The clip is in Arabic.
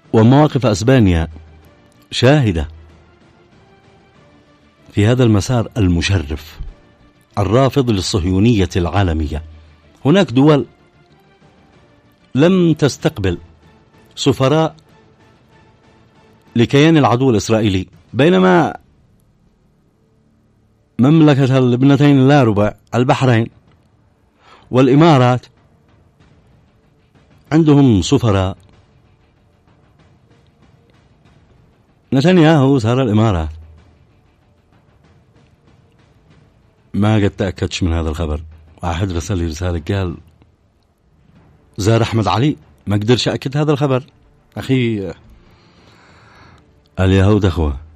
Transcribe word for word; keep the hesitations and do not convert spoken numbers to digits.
ومواقف أسبانيا شاهدة في هذا المسار المشرف الرافض للصهيونية العالمية. هناك دول لم تستقبل سفراء لكيان العدو الإسرائيلي، بينما مملكة الابنتين اللاربع البحرين والإمارات عندهم سفراء. نتنياهو سار الإمارات، ما قد تأكدش من هذا الخبر. واحد رسل لي رسالة قال زار أحمد علي، ما قدرش أكد هذا الخبر. أخي اليهود أخوة.